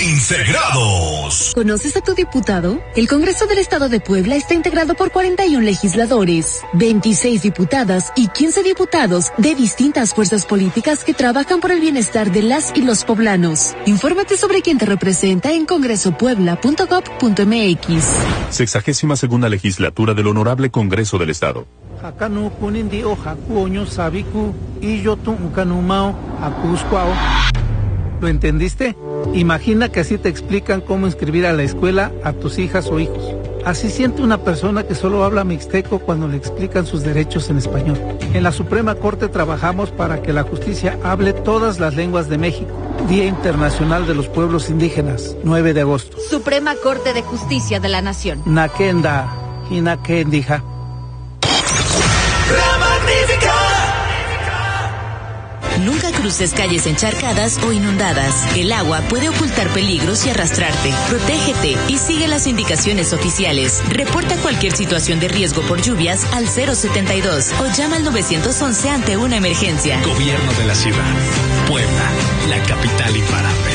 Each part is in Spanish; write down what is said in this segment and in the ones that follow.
15 grados. ¿Conoces a tu diputado? El Congreso del Estado de Puebla está integrado por 41 legisladores, 26 diputadas y 15 diputados de distintas fuerzas políticas que trabajan por el bienestar de las y los poblanos. Infórmate sobre quién te representa en congresopuebla.gov.mx. 62ª legislatura del Honorable Congreso del Estado. ¿Lo entendiste? Imagina que así te explican cómo inscribir a la escuela a tus hijas o hijos. Así siente una persona que solo habla mixteco cuando le explican sus derechos en español. En la Suprema Corte trabajamos para que la justicia hable todas las lenguas de México. Día Internacional de los Pueblos Indígenas, 9 de agosto. Suprema Corte de Justicia de la Nación. Nakenda, Hinakendija. La Magnífica. Nunca cruces calles encharcadas o inundadas. El agua puede ocultar peligros y arrastrarte. Protégete y sigue las indicaciones oficiales. Reporta cualquier situación de riesgo por lluvias al 072 o llama al 911 ante una emergencia. Gobierno de la ciudad. Puebla, la capital imparable.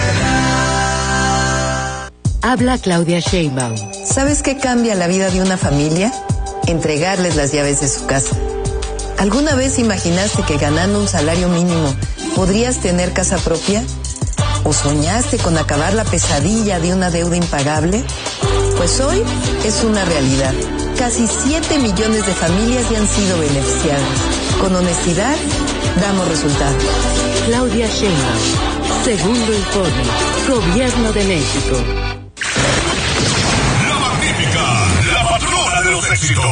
Habla Claudia Sheinbaum. ¿Sabes qué cambia la vida de una familia? Entregarles las llaves de su casa. ¿Alguna vez imaginaste que ganando un salario mínimo podrías tener casa propia? ¿O soñaste con acabar la pesadilla de una deuda impagable? Pues hoy es una realidad. Casi 7 millones de familias ya han sido beneficiadas. Con honestidad, damos resultados. Claudia Sheinbaum. Segundo informe. Gobierno de México. La Magnífica, la patrona de los éxitos.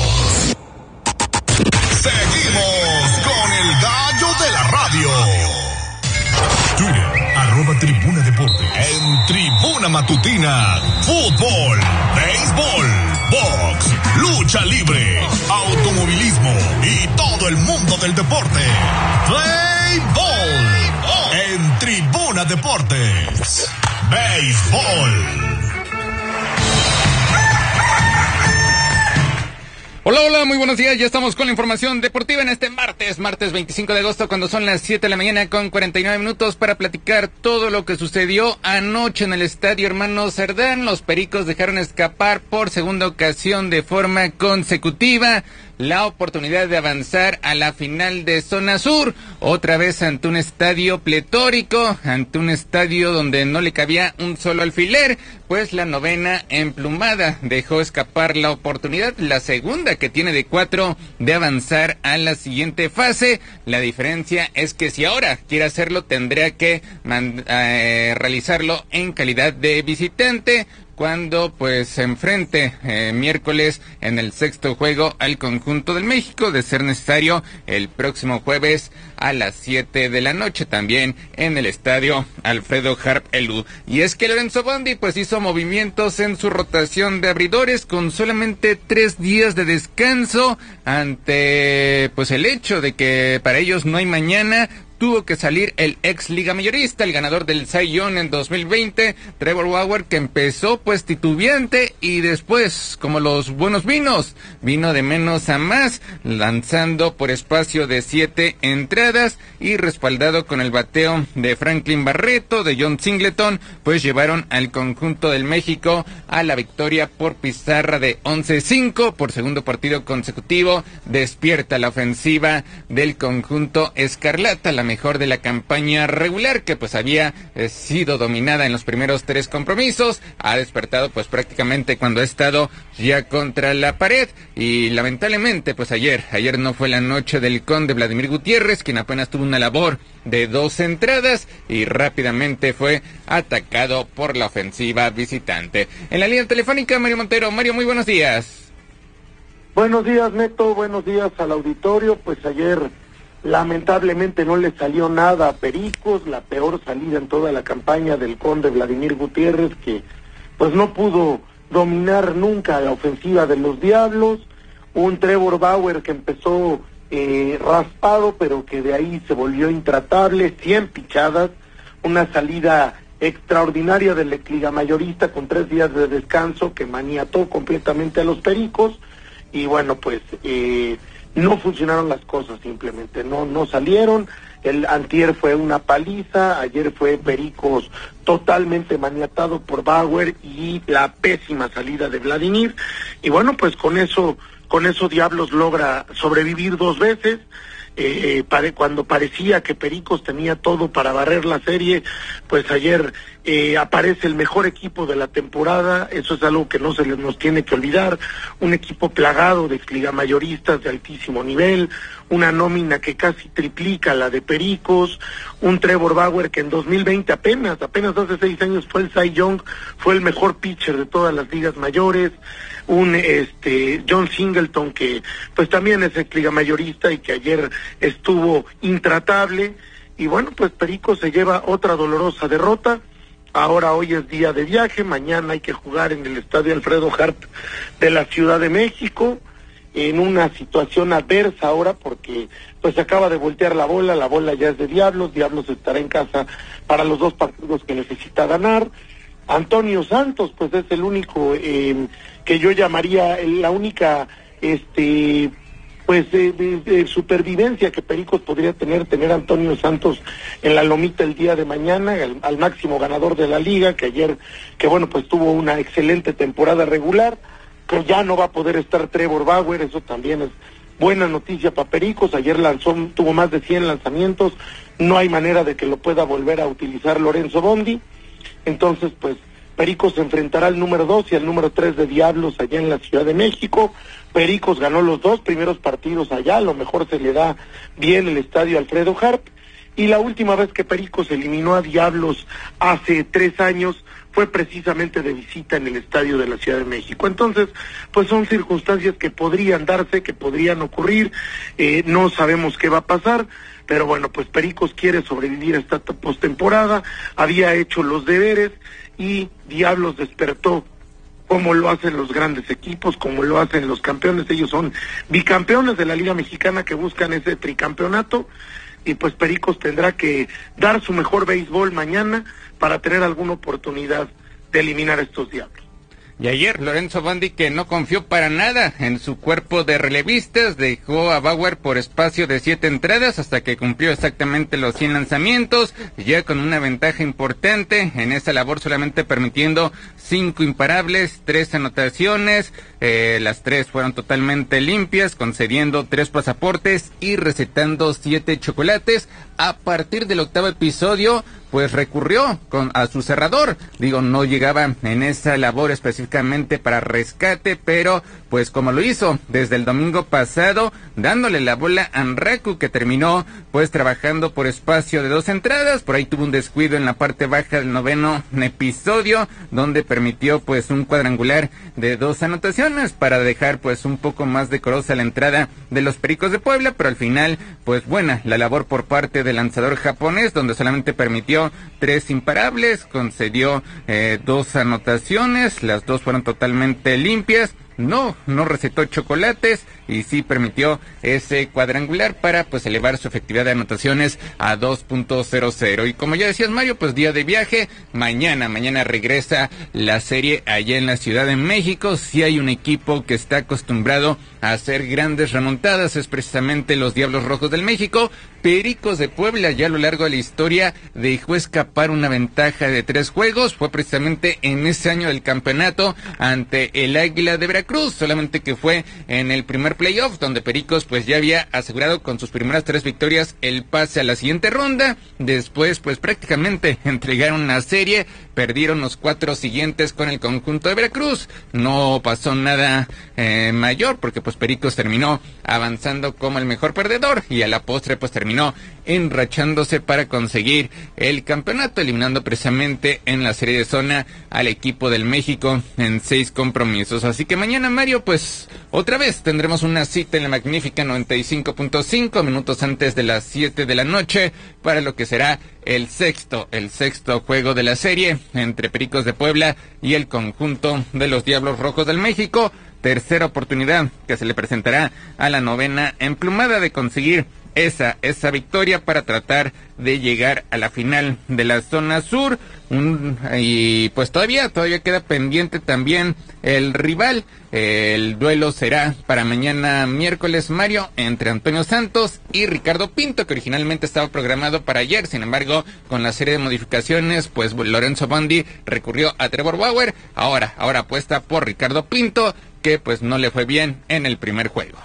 Seguimos con el gallo de la radio. Twitter, @Tribuna Deportes. En Tribuna Matutina, fútbol, béisbol, box, lucha libre, automovilismo y todo el mundo del deporte. Play Ball. En Tribuna Deportes. Béisbol. Hola, hola, muy buenos días. Ya estamos con la información deportiva en este martes 25 de agosto, cuando son las 7 de la mañana con 49 minutos para platicar todo lo que sucedió anoche en el Estadio Hermano Cerdán. Los Pericos dejaron escapar por segunda ocasión de forma consecutiva la oportunidad de avanzar a la final de Zona Sur, otra vez ante un estadio pletórico, ante un estadio donde no le cabía un solo alfiler, pues la novena emplumada dejó escapar la oportunidad, la segunda que tiene de 4 de avanzar a la siguiente fase. La diferencia es que si ahora quiere hacerlo, tendría que realizarlo en calidad de visitante, cuando pues se enfrente miércoles en el sexto juego al conjunto del México, de ser necesario el próximo jueves a las 7 de la noche, también en el estadio Alfredo Harp Elú. Y es que Lorenzo Bondi pues hizo movimientos en su rotación de abridores con solamente 3 días de descanso, ante pues el hecho de que para ellos no hay mañana. Tuvo que salir el ex liga mayorista, el ganador del Cy Young en 2020, Trevor Bauer, que empezó pues titubeante y después, como los buenos vinos, vino de menos a más, lanzando por espacio de 7 entradas y respaldado con el bateo de Franklin Barreto, de John Singleton, pues llevaron al conjunto del México a la victoria por pizarra de 11-5 por segundo partido consecutivo. Despierta la ofensiva del conjunto escarlata, la mejor de la campaña regular, que pues había sido dominada en los primeros 3 compromisos. Ha despertado pues prácticamente cuando ha estado ya contra la pared, y lamentablemente pues ayer no fue la noche del Conde Vladimir Gutiérrez, quien apenas tuvo una labor de 2 entradas y rápidamente fue atacado por la ofensiva visitante. En la línea telefónica, Mario Montero. Mario, muy buenos días. Buenos días, Neto, buenos días al auditorio. Pues ayer lamentablemente no le salió nada a Pericos, la peor salida en toda la campaña del Conde Vladimir Gutiérrez, que pues no pudo dominar nunca la ofensiva de los Diablos. Un Trevor Bauer que empezó raspado, pero que de ahí se volvió intratable, 100 pichadas, una salida extraordinaria del ex liga mayorista con 3 días de descanso que maniató completamente a los Pericos. Y bueno, pues no funcionaron las cosas, simplemente no salieron. El antier fue una paliza, ayer fue Pericos totalmente maniatado por Bauer y la pésima salida de Vladimir, y bueno, pues con eso Diablos logra sobrevivir 2 veces. Cuando parecía que Pericos tenía todo para barrer la serie, pues ayer aparece el mejor equipo de la temporada. Eso es algo que no se nos tiene que olvidar, un equipo plagado de exligamayoristas de altísimo nivel, una nómina que casi triplica la de Pericos, un Trevor Bauer que en 2020 apenas hace 6 años fue el Cy Young, fue el mejor pitcher de todas las ligas mayores, un John Singleton que pues también es exligamayorista y que ayer estuvo intratable, y bueno, pues Pericos se lleva otra dolorosa derrota. Ahora hoy es día de viaje, mañana hay que jugar en el estadio Alfredo Harp de la Ciudad de México, en una situación adversa ahora porque pues se acaba de voltear la bola ya es de Diablos estará en casa para los 2 partidos que necesita ganar. Antonio Santos pues es el único que yo llamaría la única supervivencia que Pericos podría tener a Antonio Santos en la lomita el día de mañana, al máximo ganador de la liga, que ayer, pues tuvo una excelente temporada regular, que ya no va a poder estar Trevor Bauer. Eso también es buena noticia para Pericos. Ayer tuvo más de 100 lanzamientos, no hay manera de que lo pueda volver a utilizar Lorenzo Bondi. Entonces, pues, Pericos se enfrentará al número 2 y al número 3 de Diablos allá en la Ciudad de México. Pericos ganó los 2 primeros partidos allá, a lo mejor se le da bien el estadio Alfredo Harp, y la última vez que Pericos eliminó a Diablos hace 3 años fue precisamente de visita en el estadio de la Ciudad de México. Entonces, pues son circunstancias que podrían darse, que podrían ocurrir, no sabemos qué va a pasar, pero bueno, pues Pericos quiere sobrevivir a esta postemporada, había hecho los deberes y Diablos despertó como lo hacen los grandes equipos, como lo hacen los campeones. Ellos son bicampeones de la Liga Mexicana que buscan ese tricampeonato, y pues Pericos tendrá que dar su mejor béisbol mañana para tener alguna oportunidad de eliminar a estos Diablos. Y ayer Lorenzo Bondi, que no confió para nada en su cuerpo de relevistas, dejó a Bauer por espacio de 7 entradas hasta que cumplió exactamente los 100 lanzamientos, ya con una ventaja importante en esa labor, solamente permitiendo 5 imparables, 3 anotaciones, las 3 fueron totalmente limpias, concediendo 3 pasaportes y recetando 7 chocolates. A partir del 8º episodio, pues recurrió a su cerrador. No llegaba en esa labor específicamente para rescate, pero pues como lo hizo desde el domingo pasado, dándole la bola a Anraku, que terminó pues trabajando por espacio de 2 entradas. Por ahí tuvo un descuido en la parte baja del 9º episodio, donde permitió pues un cuadrangular de 2 anotaciones para dejar pues un poco más decorosa la entrada de los Pericos de Puebla, pero al final pues buena la labor por parte del lanzador japonés, donde solamente permitió 3 imparables, concedió 2 anotaciones, las 2 fueron totalmente limpias. No recetó chocolates y sí permitió ese cuadrangular para pues elevar su efectividad de anotaciones a 2.00. Y como ya decías, Mario, pues día de viaje, mañana regresa la serie allá en la Ciudad de México. Si hay un equipo que está acostumbrado a hacer grandes remontadas, es precisamente los Diablos Rojos del México. Pericos de Puebla ya a lo largo de la historia dejó escapar una ventaja de 3 juegos, fue precisamente en ese año del campeonato ante el Águila de Veracruz, solamente que fue en el primer playoff, donde Pericos pues ya había asegurado con sus primeras 3 victorias el pase a la siguiente ronda. Después pues prácticamente entregaron la serie, perdieron los 4 siguientes con el conjunto de Veracruz. No pasó nada mayor, porque pues Pericos terminó avanzando como el mejor perdedor y a la postre pues terminó enrachándose para conseguir el campeonato, eliminando precisamente en la serie de zona al equipo del México en 6 compromisos. Así que mañana, Mario, pues otra vez tendremos una cita en la magnífica 95.5, minutos antes de las 7 de la noche, para lo que será el sexto juego de la serie entre Pericos de Puebla y el conjunto de los Diablos Rojos del México. Tercera oportunidad que se le presentará a la novena emplumada de conseguir esa victoria para tratar de llegar a la final de la zona sur. Y pues todavía queda pendiente también el rival. El duelo será para mañana miércoles, Mario, entre Antonio Santos y Ricardo Pinto, que originalmente estaba programado para ayer. Sin embargo, con la serie de modificaciones, pues Lorenzo Bondi recurrió a Trevor Bauer. Ahora apuesta por Ricardo Pinto, que pues no le fue bien en el primer juego.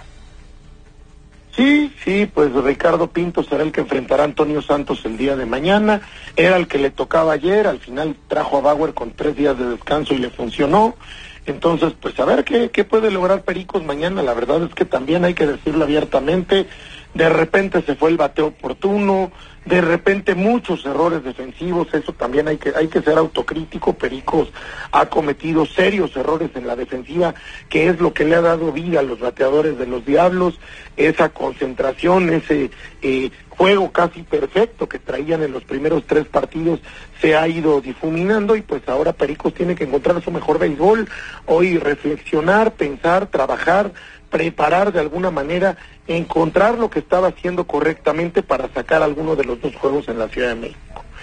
Sí, pues Ricardo Pinto será el que enfrentará a Antonio Santos el día de mañana. Era el que le tocaba ayer, al final trajo a Bauer con 3 días de descanso y le funcionó. Entonces, pues a ver qué puede lograr Pericos mañana. La verdad es que también hay que decirlo abiertamente, de repente se fue el bateo oportuno, de repente muchos errores defensivos, eso también hay que ser autocrítico. Pericos ha cometido serios errores en la defensiva, que es lo que le ha dado vida a los bateadores de los Diablos, esa concentración, ese juego casi perfecto que traían en los primeros 3 partidos se ha ido difuminando, y pues ahora Pericos tiene que encontrar su mejor béisbol, hoy reflexionar, pensar, trabajar, preparar de alguna manera, encontrar lo que estaba haciendo correctamente para sacar alguno de los 2 juegos en la Ciudad de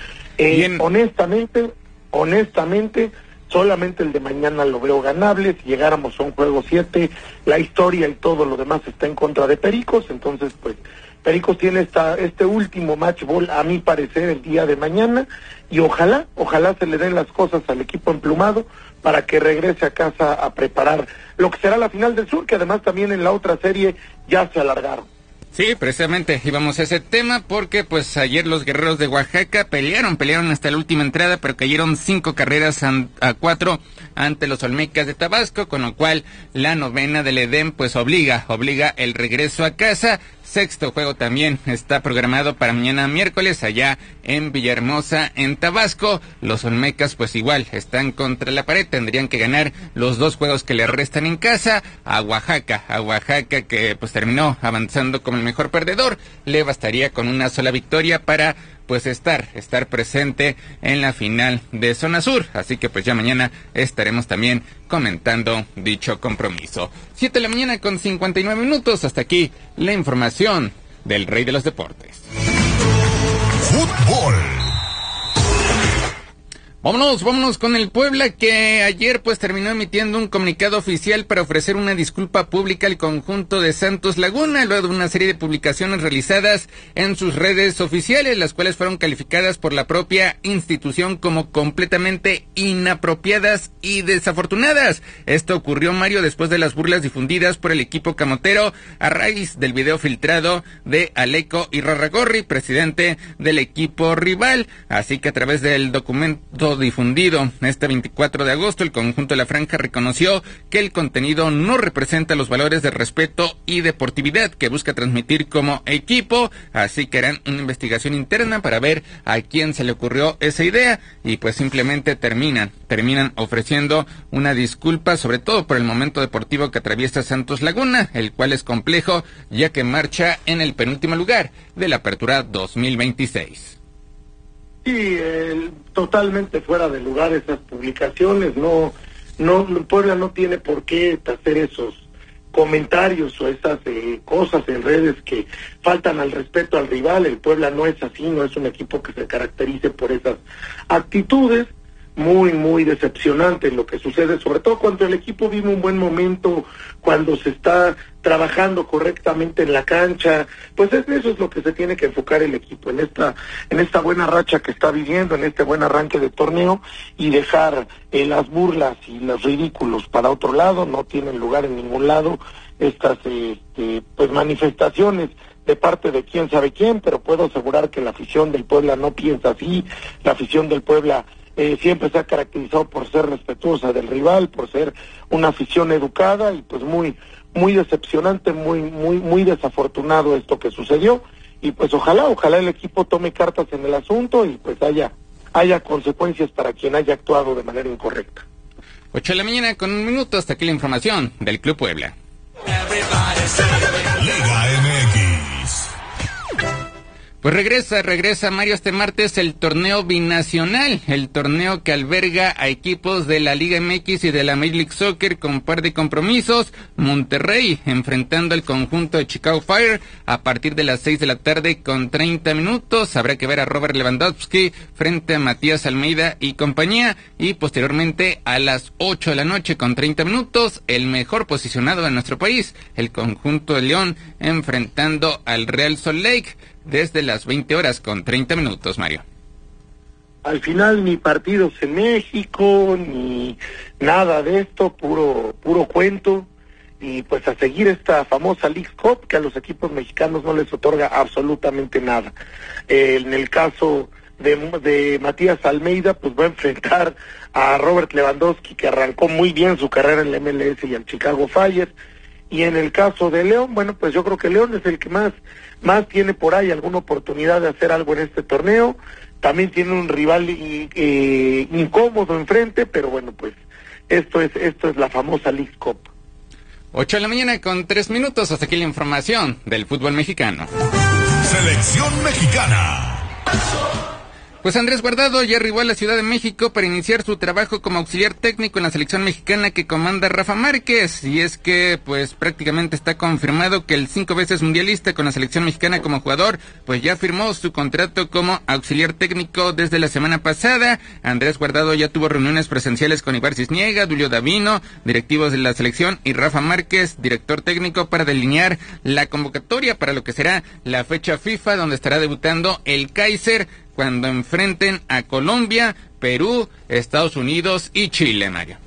México. Honestamente, solamente el de mañana lo veo ganable. Si llegáramos a un juego 7, la historia y todo lo demás está en contra de Pericos. Entonces, pues, Pericos tiene este último match ball, a mi parecer, el día de mañana, y ojalá se le den las cosas al equipo emplumado para que regrese a casa a preparar lo que será la final del sur, que además también en la otra serie ya se alargaron. Sí, precisamente íbamos a ese tema porque pues ayer los Guerreros de Oaxaca pelearon hasta la última entrada, pero cayeron 5 carreras a 4 ante los Olmecas de Tabasco, con lo cual la novena del Edén pues obliga el regreso a casa. Sexto juego también está programado para mañana miércoles allá en Villahermosa, en Tabasco. Los Olmecas pues igual están contra la pared, tendrían que ganar los 2 juegos que le restan en casa. A Oaxaca que pues terminó avanzando como el mejor perdedor, le bastaría con una sola victoria para pues estar presente en la final de Zona Sur. Así que pues ya mañana estaremos también comentando dicho compromiso. 7 de la mañana con 59 minutos. Hasta aquí la información del Rey de los Deportes. Fútbol. Vámonos con el Puebla, que ayer pues terminó emitiendo un comunicado oficial para ofrecer una disculpa pública al conjunto de Santos Laguna, luego de una serie de publicaciones realizadas en sus redes oficiales, las cuales fueron calificadas por la propia institución como completamente inapropiadas y desafortunadas. Esto ocurrió, Mario, después de las burlas difundidas por el equipo camotero a raíz del video filtrado de Aleco Irarrágorri, presidente del equipo rival. Así que a través del documento difundido este 24 de agosto, el conjunto de la Franja reconoció que el contenido no representa los valores de respeto y deportividad que busca transmitir como equipo, así que harán una investigación interna para ver a quién se le ocurrió esa idea, y pues simplemente terminan ofreciendo una disculpa, sobre todo por el momento deportivo que atraviesa Santos Laguna, el cual es complejo ya que marcha en el penúltimo lugar de la Apertura 2026. Sí, totalmente fuera de lugar esas publicaciones. No, Puebla no tiene por qué hacer esos comentarios o esas cosas en redes que faltan al respeto al rival. El Puebla no es así, no es un equipo que se caracterice por esas actitudes. Muy decepcionante lo que sucede, sobre todo cuando el equipo vive un buen momento, cuando se está trabajando correctamente en la cancha. Pues eso es lo que se tiene que enfocar el equipo, en esta buena racha que está viviendo, en este buen arranque de torneo, y dejar las burlas y los ridículos para otro lado. No tienen lugar en ningún lado estas pues manifestaciones de parte de quién sabe quién, pero puedo asegurar que la afición del Puebla no piensa así. La afición del Puebla siempre se ha caracterizado por ser respetuosa del rival, por ser una afición educada, y pues muy decepcionante, muy desafortunado esto que sucedió, y pues ojalá el equipo tome cartas en el asunto y pues haya consecuencias para quien haya actuado de manera incorrecta. 8 de la mañana con 1 minuto, hasta aquí la información del Club Puebla. Liga MX. Pues regresa Mario este martes el torneo binacional, el torneo que alberga a equipos de la Liga MX y de la Major League Soccer con par de compromisos. Monterrey enfrentando al conjunto de Chicago Fire a partir de las 6 de la tarde con 30 minutos. Habrá que ver a Robert Lewandowski frente a Matías Almeida y compañía, y posteriormente a las 8 de la noche con 30 minutos el mejor posicionado de nuestro país, el conjunto de León enfrentando al Real Salt Lake desde las 20 horas con 30 minutos, Mario. Al final ni partidos en México, ni nada de esto, puro cuento, y pues a seguir esta famosa League Cup que a los equipos mexicanos no les otorga absolutamente nada. En el caso de Matías Almeida, pues va a enfrentar a Robert Lewandowski, que arrancó muy bien su carrera en la MLS y al Chicago Fire. Y en el caso de León, bueno, pues yo creo que León es el que más tiene por ahí alguna oportunidad de hacer algo en este torneo. También tiene un rival incómodo enfrente, pero bueno, pues esto es la famosa League Cup. 8 de la mañana con 3 minutos, hasta aquí la información del fútbol mexicano. Selección mexicana. Pues Andrés Guardado ya arribó a la Ciudad de México para iniciar su trabajo como auxiliar técnico en la selección mexicana que comanda Rafa Márquez, y es que pues prácticamente está confirmado que el 5 veces mundialista con la selección mexicana como jugador pues ya firmó su contrato como auxiliar técnico desde la semana pasada. Andrés Guardado ya tuvo reuniones presenciales con Ibar Cisniega, Dulio Davino, directivos de la selección, y Rafa Márquez, director técnico, para delinear la convocatoria para lo que será la fecha FIFA, donde estará debutando el Kaiser cuando enfrenten a Colombia, Perú, Estados Unidos y Chile, Mario.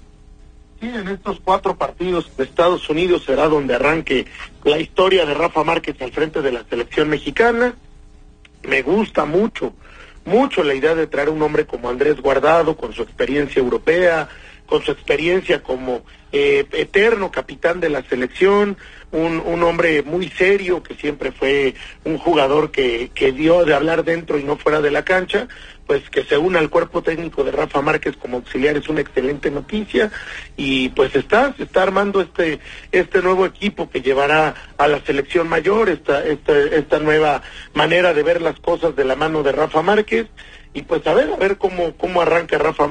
Sí, en estos 4 partidos de Estados Unidos será donde arranque la historia de Rafa Márquez al frente de la selección mexicana. Me gusta mucho la idea de traer un hombre como Andrés Guardado, con su experiencia europea, con su experiencia como eterno capitán de la selección, un hombre muy serio, que siempre fue un jugador que dio de hablar dentro y no fuera de la cancha. Pues que se una al cuerpo técnico de Rafa Márquez como auxiliar es una excelente noticia, y pues se está armando este nuevo equipo que llevará a la selección mayor, esta nueva manera de ver las cosas de la mano de Rafa Márquez. Y pues a ver cómo arranca Rafa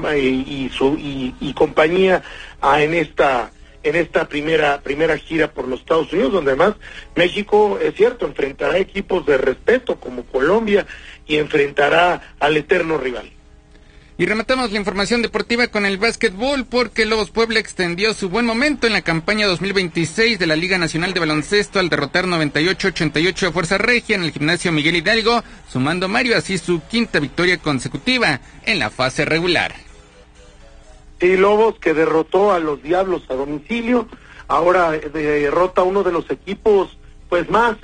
y compañía en esta primera gira por los Estados Unidos, donde además México, es cierto, enfrentará equipos de respeto como Colombia y enfrentará al eterno rival. Y rematamos la información deportiva con el básquetbol, porque Lobos Puebla extendió su buen momento en la campaña 2026 de la Liga Nacional de Baloncesto al derrotar 98-88 a Fuerza Regia en el gimnasio Miguel Hidalgo, sumando Mario así su 5ª victoria consecutiva en la fase regular. Sí, Lobos, que derrotó a los Diablos a domicilio, ahora derrota a uno de los equipos pues más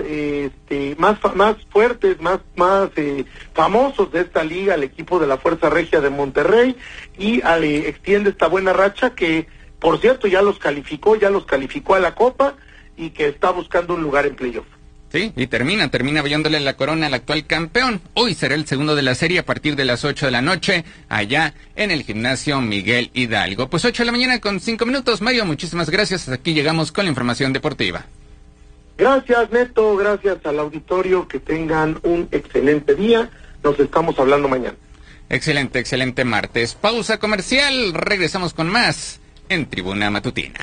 fuertes, más famosos de esta liga, el equipo de la Fuerza Regia de Monterrey, y extiende esta buena racha que, por cierto, ya los calificó a la Copa, y que está buscando un lugar en playoff. Sí, y termina bellándole la corona al actual campeón. Hoy será el segundo de la serie a partir de las 8 de la noche, allá en el gimnasio Miguel Hidalgo. Pues 8 de la mañana con 5 minutos, Mario, muchísimas gracias. Hasta aquí llegamos con la información deportiva. Gracias, Neto, gracias al auditorio, que tengan un excelente día. Nos estamos hablando mañana. Excelente martes. Pausa comercial, regresamos con más en Tribuna Matutina.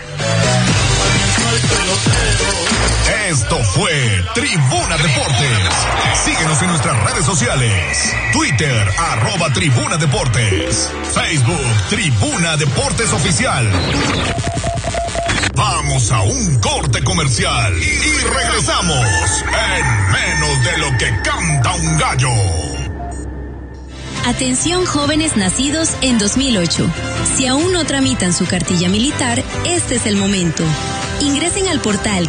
Esto fue Tribuna Deportes. Síguenos en nuestras redes sociales. Twitter, @Tribuna Deportes. Facebook, Tribuna Deportes Oficial. Vamos a un corte comercial y regresamos en menos de lo que canta un gallo. Atención jóvenes nacidos en 2008. Si aún no tramitan su cartilla militar, este es el momento. Ingresen al portal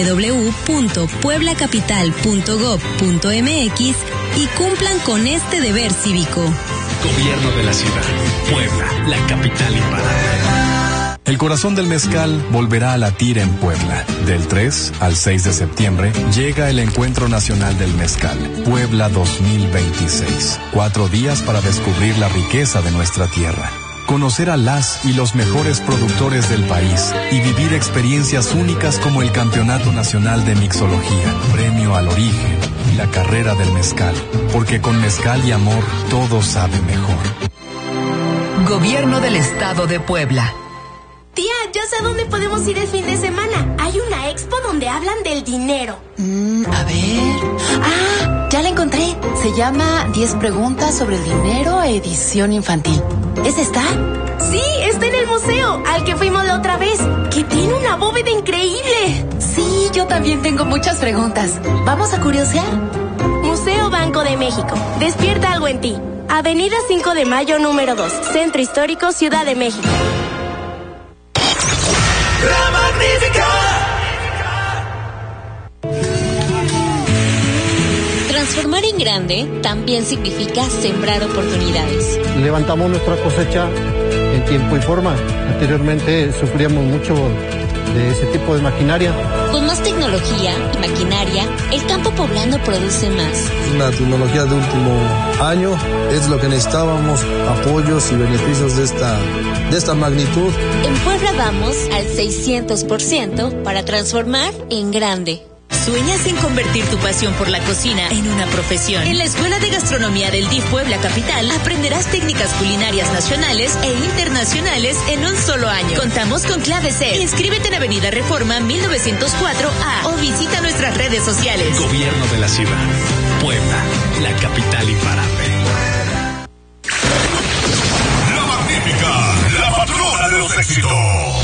www.pueblacapital.gov.mx y cumplan con este deber cívico. Gobierno de la ciudad. Puebla, la capital imparable. El corazón del mezcal volverá a latir en Puebla. Del 3 al 6 de septiembre llega el Encuentro Nacional del Mezcal, Puebla 2026. 4 días para descubrir la riqueza de nuestra tierra. conocer a las y los mejores productores del país y vivir experiencias únicas como el Campeonato Nacional de Mixología, Premio al Origen y la carrera del mezcal, porque con mezcal y amor todo sabe mejor. Gobierno del Estado de Puebla. Tía, ya sé a dónde podemos ir el fin de semana. Hay una expo donde hablan del dinero. A ver. Ah, ya la encontré. Se llama 10 preguntas sobre el dinero, edición infantil. ¿Es esta? Sí, está en el museo, al que fuimos la otra vez, que tiene una bóveda increíble. Sí, yo también tengo muchas preguntas. ¿Vamos a curiosear? Museo Banco de México. Despierta algo en ti. Avenida 5 de Mayo, número 2. Centro Histórico, Ciudad de México. La Magnífica. Transformar en grande también significa sembrar oportunidades. Levantamos nuestra cosecha en tiempo y forma. Anteriormente sufríamos mucho de ese tipo de maquinaria. Con más tecnología y maquinaria, el campo poblano produce más. Una tecnología de último año es lo que necesitábamos, apoyos y beneficios de esta magnitud. En Puebla vamos al 600% para transformar en grande. ¿Sueñas en convertir tu pasión por la cocina en una profesión? En la Escuela de Gastronomía del DIF Puebla Capital aprenderás técnicas culinarias nacionales e internacionales en un solo año. Contamos con clave C. Inscríbete en Avenida Reforma 1904A o visita nuestras redes sociales. Gobierno de la Ciudad. Puebla, la capital imparable. La Magnífica, la patrona de los éxitos.